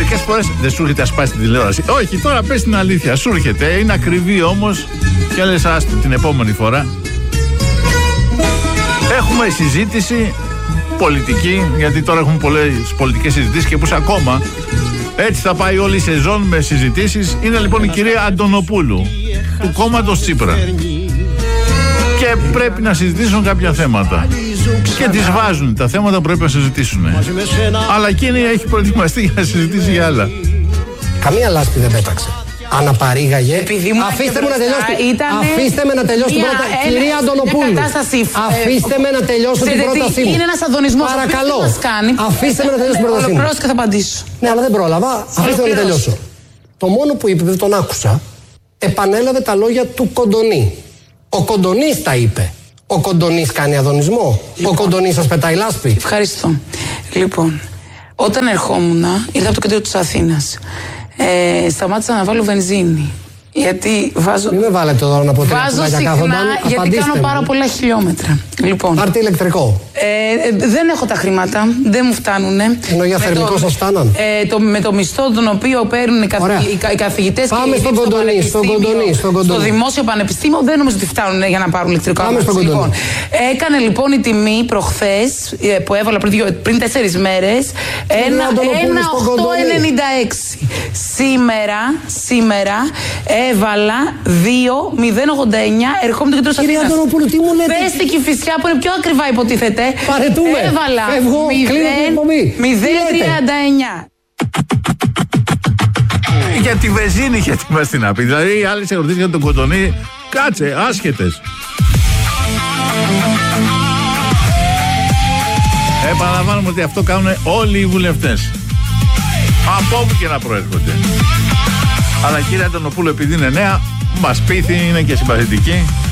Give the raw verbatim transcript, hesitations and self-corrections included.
Μερικές φορές δεν σου έρχεται να σπάσει την τηλεόραση. Όχι, τώρα πες την αλήθεια. Σου έρχεται, είναι ακριβή όμως. Και λες άστο την επόμενη φορά. Έχουμε συζήτηση πολιτική, γιατί τώρα έχουμε πολλές πολιτικές συζητήσεις και πως ακόμα έτσι θα πάει όλη η σεζόν με συζητήσεις. Είναι λοιπόν η κυρία Αντωνοπούλου του κόμματος Τσίπρα. Και πρέπει να συζητήσουν κάποια θέματα. Και τις βάζουν τα θέματα που πρέπει να συζητήσουν. Αλλά εκείνη έχει προετοιμαστεί για να συζητήσει για άλλα. Καμία λάσπη δεν πέταξε. Αναπαρήγαγε. Αφήστε με να τελειώσω. Αφήστε με να τελειώσω την πρόταση. Κυρία Αντωνοπούλου. Αφήστε με να τελειώσω την πρότασή μου. Είναι ένας αντωνισμός. Παρακαλώ. Αφήστε με να τελειώσω την πρότασή μου. Ολοκληρώσω και θα απαντήσω. Ναι, αλλά δεν πρόλαβα. Αφήστε με να τελειώσω. Το μόνο που είπε, δεν τον άκουσα, επανέλαβε τα λόγια του Κοντονή. Ο Κοντονής τα είπε. Ο Κοντονής κάνει αδωνισμό. Ο Κοντονής σας πετάει λάσπη. Ευχαριστώ. Λοιπόν, όταν ερχόμουν, ήρθα από το κέντρο της Αθήνας. Ε, σταμάτησα να βάλω βενζίνη. Γιατί βάζω. Μην με βάλετε τώρα να πω τι βάζω συχνά, γιατί κάνω μου. πάρα πολλά χιλιόμετρα. Λοιπόν. Πάρτε ηλεκτρικό. Ε, δεν έχω τα χρήματα, δεν μου φτάνουνε. Ενώ για θερμικό σας φτάναν. Ε, το, με το μισθό τον οποίο παίρνουν οι, καθη, οι, οι καθηγητές. Πάμε και στον Κοντονή, στον Κοντονή, στον Κοντονή. Στο δημόσιο πανεπιστήμιο δεν νομίζω ότι φτάνουν για να πάρουν ηλεκτρικό. Πάμε στον Κοντονή. Λοιπόν, έκανε λοιπόν η τιμή προχθές που έβαλα πριν, πριν τέσσερις μέρες ένα οκτώ ενενήντα έξι. Σήμερα, σήμερα έβαλα δύο μηδέν ογδόντα εννιά, ερχόμουν το κέντρο της Αθήνας. Κυρία Αντωνοπούλου, τι μου λέτε. Πες την Κηφισιά που είναι πιο ακριβά υποτίθεται. Παρετούμε. Έβαλα Φεύγω, κλείνω την εκπομπή. μηδέν τριάντα εννιά. Για τη βενζίνη, γιατί μας την να πει. Δηλαδή οι άλλοι σε ερωτήσεις για τον Κοντονή, κάτσε, άσχετες. Επαναλαμβάνουμε ότι αυτό κάνουν όλοι οι βουλευτές. Από όπου και να προέρχονται. Αλλά κύριε Αντωνοπούλου, επειδή είναι νέα, μας πείθει, είναι και συμπαθητική.